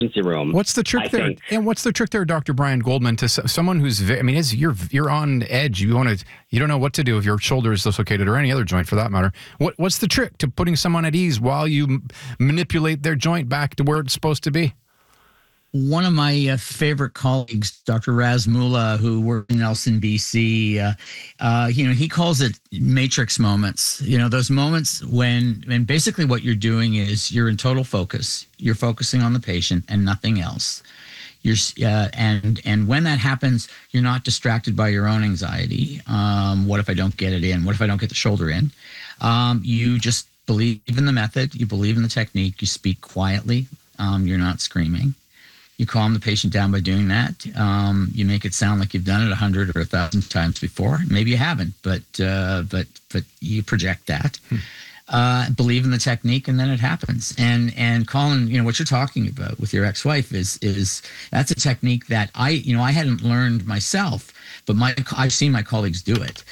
emergency room. What's the trick there? And what's the trick there, Dr. Brian Goldman, to someone who's, you're on edge. You don't know what to do if your shoulder is dislocated or any other joint for that matter. What's the trick to putting someone at ease while you manipulate their joint back to where it's supposed to be? One of my favorite colleagues, Dr. Raz Mula, who worked in Nelson, BC, he calls it matrix moments. Those moments when basically what you're doing is you're in total focus. You're focusing on the patient and nothing else. And when that happens, you're not distracted by your own anxiety. What if I don't get it in? What if I don't get the shoulder in? You just believe in the method. You believe in the technique. You speak quietly. You're not screaming. You calm the patient down by doing that. You make it sound like you've done it 100 or 1,000 times before. Maybe you haven't, but you project that. Believe in the technique, and then it happens. And Colin, what you're talking about with your ex-wife is that's a technique that I hadn't learned myself, but I've seen my colleagues do it.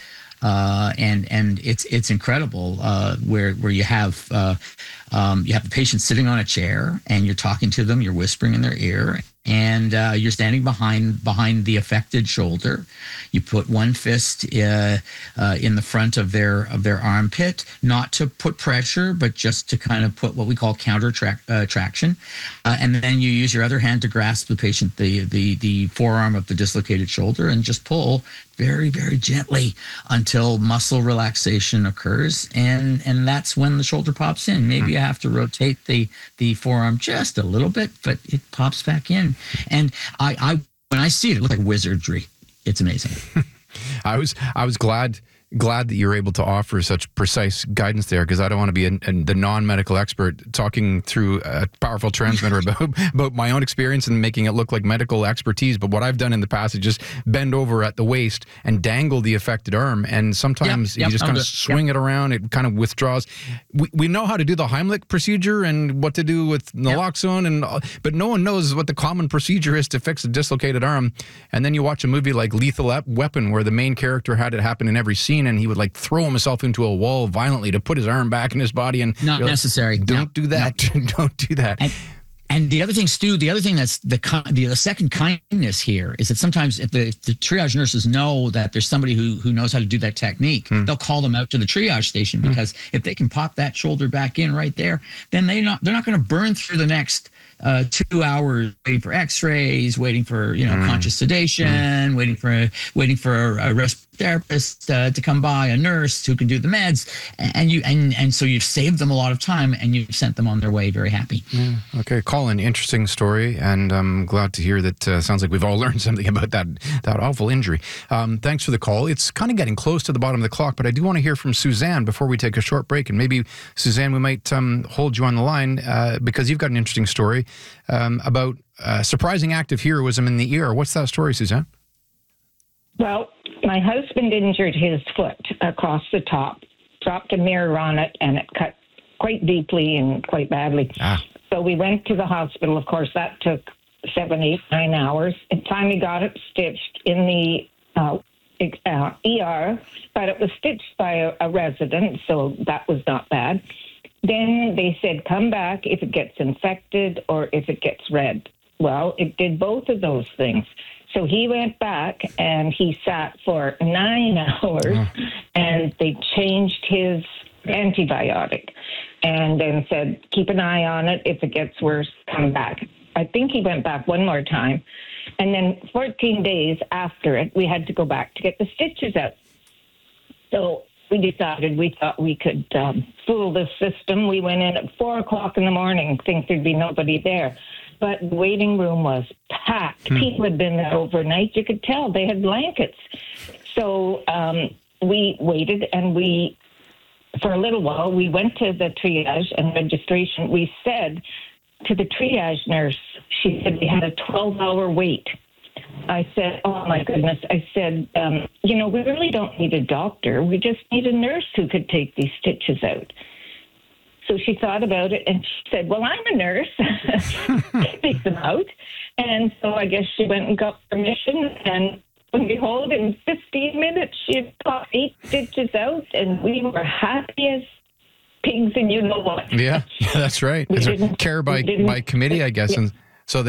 And it's incredible where you have the patient sitting on a chair and you're talking to them, you're whispering in their ear, and you're standing behind the affected shoulder. You put one fist in the front of their armpit, not to put pressure, but just to kind of put what we call counter traction. And then you use your other hand to grasp the patient, the forearm of the dislocated shoulder, and just pull very, very gently until muscle relaxation occurs. And that's when the shoulder pops in. Maybe you have to rotate the forearm just a little bit, but it pops back in. And I when I see it, it looks like wizardry. It's amazing. I was glad that you're able to offer such precise guidance there, because I don't want to be the non-medical expert talking through a powerful transmitter about my own experience and making it look like medical expertise. But what I've done in the past is just bend over at the waist and dangle the affected arm. And sometimes you just kind of swing it around. It kind of withdraws. We know how to do the Heimlich procedure and what to do with naloxone, but no one knows what the common procedure is to fix a dislocated arm. And then you watch a movie like Lethal Weapon, where the main character had it happen in every scene, and he would throw himself into a wall violently to put his arm back in his body. And not necessary. Don't do that. Don't do that. And the other thing, Stu, that's the second kindness here is that sometimes if the triage nurses know that there's somebody who knows how to do that technique, they'll call them out to the triage station, because if they can pop that shoulder back in right there, then they're not going to burn through the next 2 hours waiting for X-rays, waiting for conscious sedation, waiting for a respiratory therapist to come by, a nurse who can do the meds, and so you've saved them a lot of time and you've sent them on their way very happy. Yeah. Okay, Colin, interesting story, and I'm glad to hear that. Sounds like we've all learned something about that awful injury. Thanks for the call. It's kind of getting close to the bottom of the clock, but I do want to hear from Suzanne before we take a short break, and maybe Suzanne, we might hold you on the line because you've got an interesting story about surprising act of heroism in the ear. What's that story, Suzanne? Well, my husband injured his foot across the top, dropped a mirror on it, and it cut quite deeply and quite badly. So we went to the hospital. Of course, that took 7, 8, 9 hours. And finally got it stitched in the ER, but it was stitched by a resident, so that was not bad. Then they said, come back if it gets infected or if it gets red. Well, it did both of those things. So he went back and he sat for 9 hours and they changed his antibiotic and then said, keep an eye on it. If it gets worse, come back. I think he went back one more time. And then 14 days after it, we had to go back to get the stitches out. So we thought we could fool the system. We went in at 4 o'clock in the morning, think there'd be nobody there. But the waiting room was packed. People had been there overnight. You could tell they had blankets. So we waited, and for a little while, we went to the triage and registration. We said to the triage nurse, she said we had a 12-hour wait. I said, oh, my goodness. I said, we really don't need a doctor. We just need a nurse who could take these stitches out. So she thought about it and she said, well, I'm a nurse. Take them out. And so I guess she went and got permission. And lo and behold, in 15 minutes, she had got 8 stitches out. And we were happy as pigs and you know what. Yeah, that's right. Care by committee, I guess. Yeah.